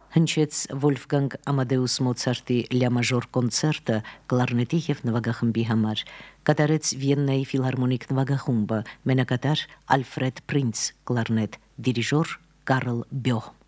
հնչեց Վոլֆգանգ Ամադեուս Մոցարտի Լա մաժոր կոնցերտը կլարնետի եւ նվագախմբի համար, կատարեց Վիեննայի ֆիլհարմոնիկ նվագախումբը, մենակատար Ալֆրեդ Պրինց կլարնետ, դիրիժոր Կարլ Բյոհ։